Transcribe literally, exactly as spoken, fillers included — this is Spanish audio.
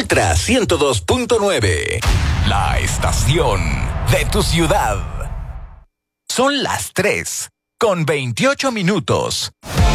Ultra ciento dos punto nueve. La estación de tu ciudad. Son las tres con veintiocho minutos.